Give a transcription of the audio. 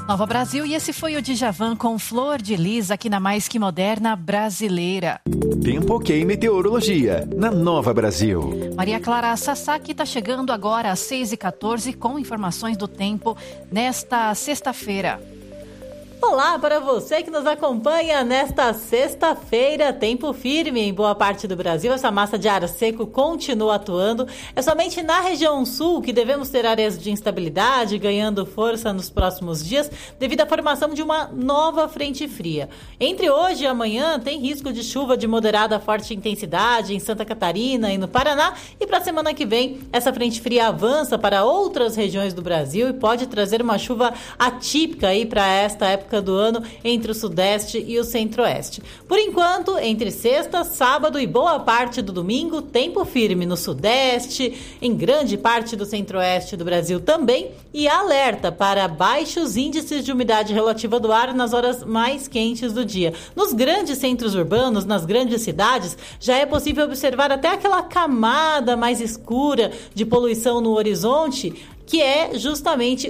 Nova Brasil, e esse foi o Djavan com Flor de Lis aqui na Mais Que Moderna Brasileira. Tempo ok meteorologia, na Nova Brasil. Maria Clara Sasaki está chegando agora às 6h14 com informações do tempo nesta sexta-feira. Olá para você que nos acompanha nesta sexta-feira, tempo firme em boa parte do Brasil. Essa massa de ar seco continua atuando. É somente na região sul que devemos ter áreas de instabilidade ganhando força nos próximos dias devido à formação de uma nova frente fria. Entre hoje e amanhã tem risco de chuva de moderada a forte intensidade em Santa Catarina e no Paraná. E para a semana que vem, essa frente fria avança para outras regiões do Brasil e pode trazer uma chuva atípica aí para esta época do ano entre o sudeste e o centro-oeste. Por enquanto, entre sexta, sábado e boa parte do domingo, tempo firme no sudeste, em grande parte do centro-oeste do Brasil também, e alerta para baixos índices de umidade relativa do ar nas horas mais quentes do dia. Nos grandes centros urbanos, nas grandes cidades, já é possível observar até aquela camada mais escura de poluição no horizonte, que é justamente